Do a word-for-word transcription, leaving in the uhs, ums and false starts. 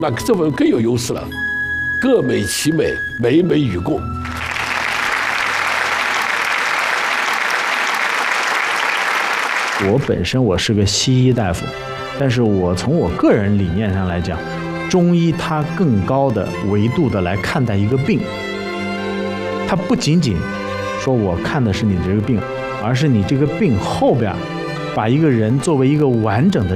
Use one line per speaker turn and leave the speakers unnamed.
那这份更有优势了，各美其美，美美与共。
我本身我是个西医大夫，但是我从我个人理念上来讲，中医它更高的维度的来看待一个病，它不仅仅说我看的是你这个病，而是你这个病后边把一个人作为一个完整的